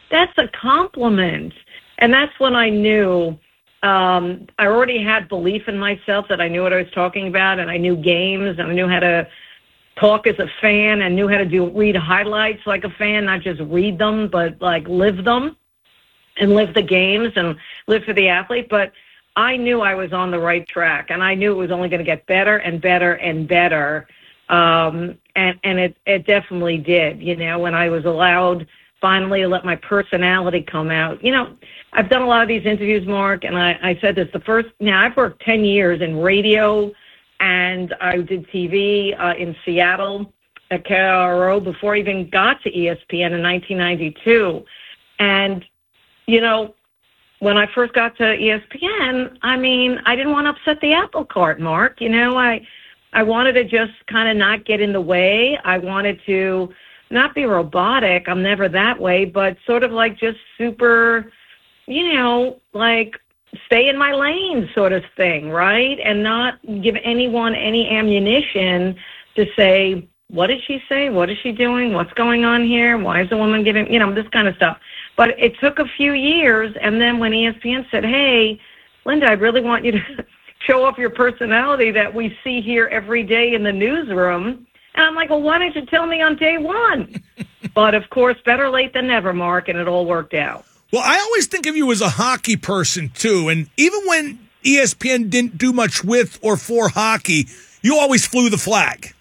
That's a compliment. And that's when I knew I already had belief in myself that I knew what I was talking about, and I knew games, and I knew how to talk as a fan, and knew how to read highlights like a fan, not just read them, but like live them and live the games and live for the athlete. But I knew I was on the right track, and I knew it was only going to get better and better and better. And it definitely did, when I was allowed finally to let my personality come out. I've done a lot of these interviews, Mark, and I said this, I've worked 10 years in radio, and I did TV in Seattle at KRO before I even got to ESPN in 1992. And, when I first got to ESPN, I didn't want to upset the apple cart, Mark. I wanted to just kind of not get in the way. I wanted to not be robotic. I'm never that way, but sort of like just super, like stay in my lane sort of thing, right? And not give anyone any ammunition to say, what did she say? What is she doing? What's going on here? Why is the woman giving, this kind of stuff. But it took a few years, and then when ESPN said, hey, Linda, I really want you to show off your personality that we see here every day in the newsroom. And I'm like, well, why didn't you tell me on day one? But, of course, better late than never, Mark, and it all worked out. Well, I always think of you as a hockey person, too. And even when ESPN didn't do much with or for hockey, you always flew the flag.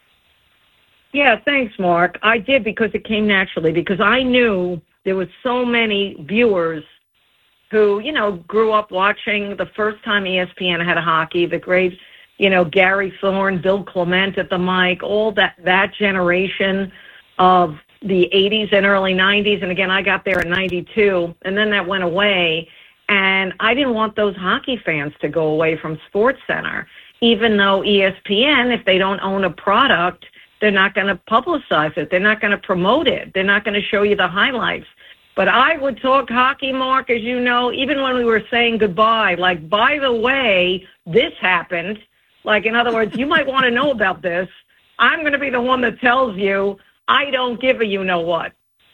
Yeah, thanks, Mark. I did because it came naturally, because I knew there was so many viewers who, grew up watching the first time ESPN had a hockey, the great, Gary Thorne, Bill Clement at the mic, all that generation of the 80s and early 90s. And again, I got there in 92, and then that went away. And I didn't want those hockey fans to go away from SportsCenter, even though ESPN, if they don't own a product, they're not going to publicize it. They're not going to promote it. They're not going to show you the highlights. But I would talk hockey, Mark, as you know, even when we were saying goodbye, like, by the way, this happened. Like, in other words, you might want to know about this. I'm going to be the one that tells you I don't give a you-know-what.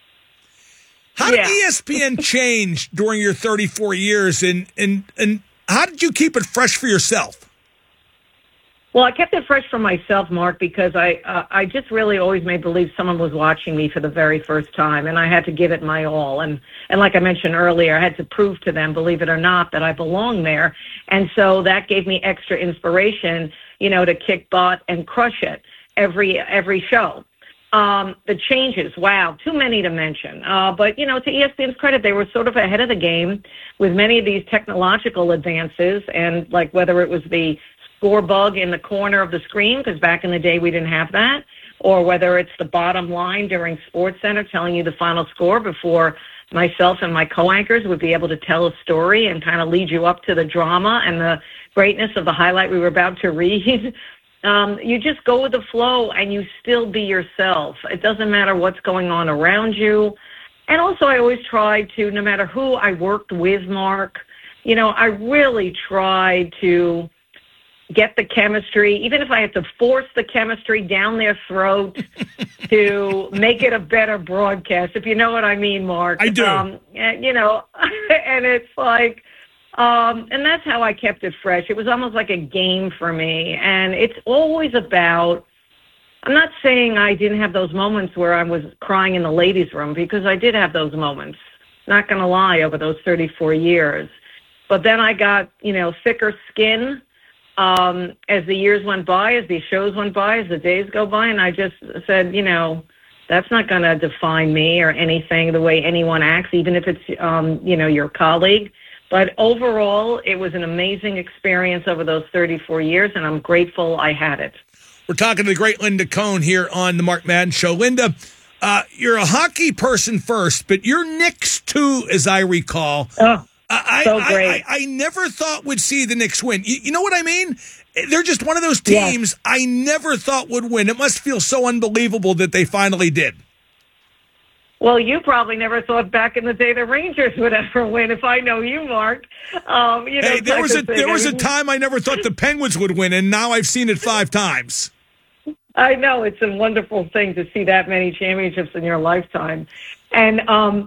How did ESPN change during your 34 years, and how did you keep it fresh for yourself? Well, I kept it fresh for myself, Mark, because I just really always made believe someone was watching me for the very first time, and I had to give it my all. And like I mentioned earlier, I had to prove to them, believe it or not, that I belong there. And so that gave me extra inspiration, to kick butt and crush it every show. The changes, wow, too many to mention. But, to ESPN's credit, they were sort of ahead of the game with many of these technological advances, and like whether it was the score bug in the corner of the screen, because back in the day we didn't have that, or whether it's the bottom line during SportsCenter telling you the final score before myself and my co-anchors would be able to tell a story and kind of lead you up to the drama and the greatness of the highlight we were about to read. You just go with the flow and you still be yourself. It doesn't matter what's going on around you. And also I always tried to, no matter who I worked with, Mark, I really tried to get the chemistry, even if I had to force the chemistry down their throat to make it a better broadcast, if you know what I mean, Mark. I do. And it's like, and that's how I kept it fresh. It was almost like a game for me. And it's always about, I'm not saying I didn't have those moments where I was crying in the ladies' room, because I did have those moments, not going to lie, over those 34 years. But then I got, thicker skin as the years went by, as the shows went by, as the days go by, and I just said, that's not going to define me or anything, the way anyone acts, even if it's, your colleague. But overall, it was an amazing experience over those 34 years, and I'm grateful I had it. We're talking to the great Linda Cohn here on the Mark Madden Show. Linda, you're a hockey person first, but you're Knicks too, as I recall. Oh. So great. I never thought we'd see the Knicks win. You know what I mean? They're just one of those teams I never thought would win. It must feel so unbelievable that they finally did. Well, you probably never thought back in the day the Rangers would ever win, if I know you, Mark. Hey, there was a time I never thought the Penguins would win, and now I've seen it 5 times. I know. It's a wonderful thing to see that many championships in your lifetime. And